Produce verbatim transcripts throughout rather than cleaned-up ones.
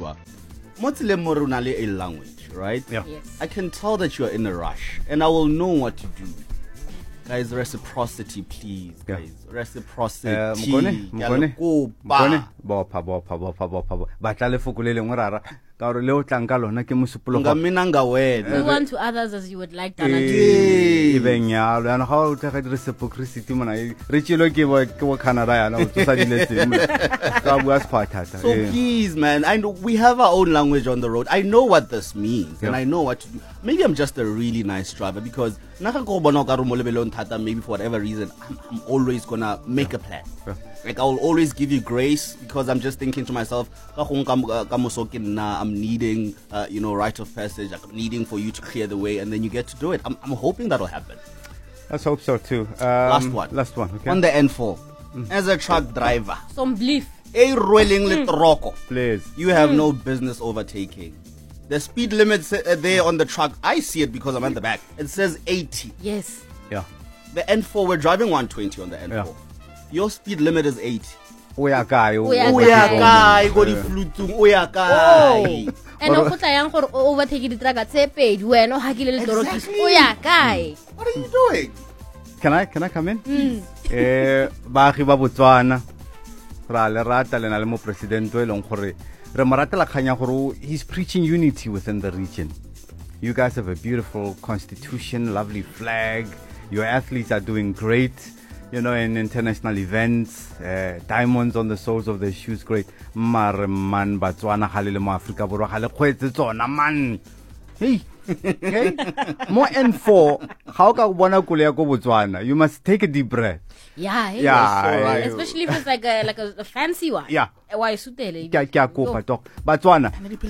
Joshua, Motsile Morunale a language, right? Yeah. Yes. I can tell that you are in a rush, and I will know what to do. Guys, reciprocity, please. Yeah. Guys, reciprocity. Uh, Mokone, Ke a Mokone, le kopa. Mokone, bopha, bopha, bopha, bopha, bopha. Batla lefoko le lengwe rara. Ka gore le o tlang ka lona ke mosupologo. Nga mina nga wena. We want to others as you would like Dana to. Eh. E beng yalo yana ga o tla ga dire hypocrisy mona re tshilo ke bo ke bo Canada yana o tsosa diletseng ka bua sphatata. So please, man, I know we have our own language on the road. I know what this means, Yeah. and I know what to do. Maybe I'm just a really nice driver because maybe for whatever reason, I'm, I'm always gonna make a plan. Yeah. Like I will always give you grace because I'm just thinking to myself, I'm needing, uh, you know, rite of passage. I'm needing for you to clear the way, and then you get to do it. I'm, I'm hoping that'll happen. Let's hope so too. Um, Last one. Last one. Okay. On the N four, as a truck driver, Some belief. a rolling litroko. Please. You have no business overtaking. The speed limit uh, there on the truck, I see it because I'm at the back. It says eighty. Yes. Yeah. The N four, we're driving one twenty on the N four. Yeah. Your speed limit is eighty. O ya kae o. O ya O ya kae go di flutung, o ya kae. And o khotla yang gore o overtake ditraka tse pedi wena o hakile le torokisi. O ya kae? What are you doing? Can I can I come in? Eh baagi ba Botswana ra le rata le na le mo president we leng gore re mo ratela khanya gore he's preaching unity within the region. You guys have a beautiful constitution, lovely flag. Your athletes are doing great, you know, in international events. Uh, diamonds on the soles of their shoes, great. Mare man Botswana halile mo Africa borwa hale khwetse tsona man. Hey. Okay. Mo N four, how ka bona kole ya go Botswana? You must take a deep breath. Yeah. Hey, Yeah, yes. right. Especially if it's like a like a, a fancy one. Yeah. Why sutele? Ke ke a kopa tok. Botswana.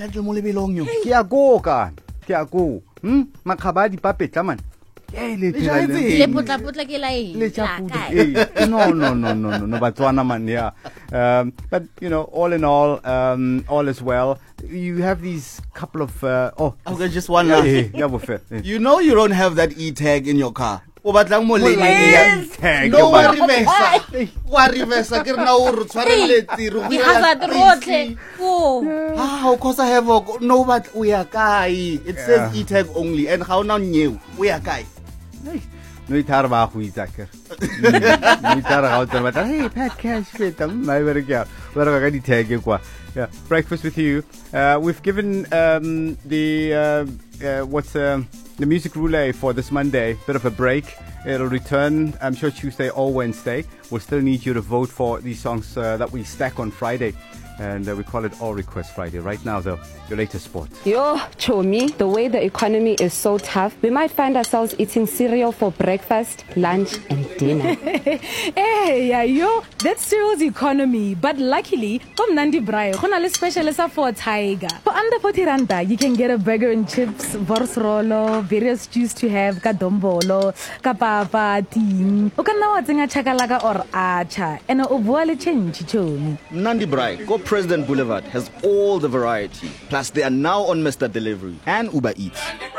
Ke a go ka. Ke a go. Hm? Makhabadi papetla man. Hey, le Le potla potla ke la e. Le chapudu. Eh, No, no, no, no, no, no, Botswana man, yeah. Um, but you know, all in all, um, all is well. You have these couple of uh, oh, Okay, just one yeah, last. yeah, yeah, buffet. Eh. You know you don't have that e-tag in your car. O batlang mo lane Yes. ya- Tag, No wa but- reversa. Wa reversa ke re na o re tshwareletse re Di go hazard ya rotle. Oh. Ah, of course I have a no but o ya kae. It says Yeah. e-tag only and how now new o ya kae. No itar ba go itsa ke. No itar ga o tsena ba hey Pat Cash fit am my very good. Where ga di tag e kwa. Yeah, breakfast with you. Uh, we've given um, the uh, uh, what's um, the music roulette for this Monday bit of a break. It'll return, I'm sure, Tuesday or Wednesday. We'll still need you to vote for these songs uh, that we stack on Friday. And uh, we call it All Request Friday. Right now, though, your latest sport. Yo, Chomi, the way the economy is so tough, we might find ourselves eating cereal for breakfast, lunch, and dinner. Hey, yeah, yo, that's cereal's economy. But luckily, from Nandi Braai, we have a special for Tiger. For under forty randa, you can get a burger and chips, vorsrolo, various stews to have, kadombolo, kapapa, ting. You can now think chakalaka or acha, and a voile change, Chomi. Nandi Braai, Go President Boulevard has all the variety. Plus, they are now on Mister Delivery and Uber Eats.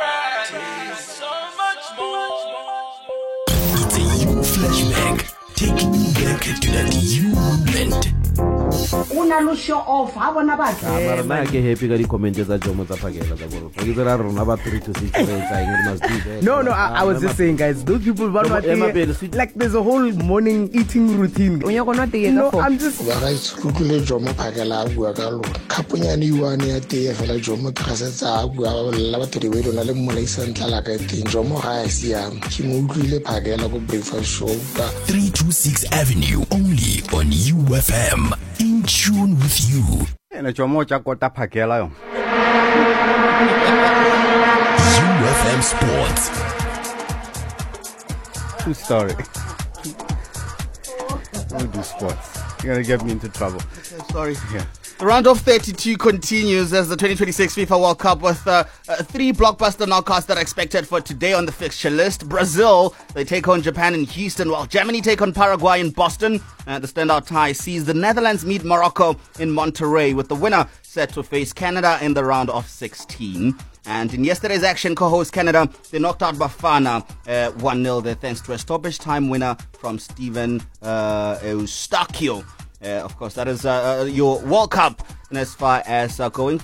It's a you flashback, taking you back to that you moment. Una lo show off ha bona ba mara nna ke happy ka di-comment tsa jomo tsa phakela tsa boro ke tsera rona ba three to six re must do that. No, no, I, I was just saying, guys, those people, No, Emma Bell, sweet- like, there's a whole morning eating routine. No, I'm just. ba ga itsukule jomo phakela a bua ka lona khaponyane iwane ya tee fela jomo ke ga setsa a bua ba bolela batho di wele na le mmolaisa ntlala ka teng jomo ga a siame ke mo utlwile phakela go breakfast show ka three two six Avenue, only on U F M. In tune with you. And a jomo cha kota phakela yo. U F M Sports. True story. Don't do sports. You're gonna get me into trouble. Sorry. Yeah. The round of thirty-two continues as the twenty twenty-six FIFA World Cup with uh, uh, three blockbuster knockouts that are expected for today on the fixture list. Brazil, they take on Japan in Houston, while Germany take on Paraguay in Boston. And the standout tie sees the Netherlands meet Morocco in Monterrey, with the winner set to face Canada in the round of sixteen. And in yesterday's action, co-host Canada, they knocked out Bafana uh, one nil there thanks to a stoppage time winner from Steven uh, Eustachio. Uh, of course, that is uh, uh, your World Cup. And as far as uh, going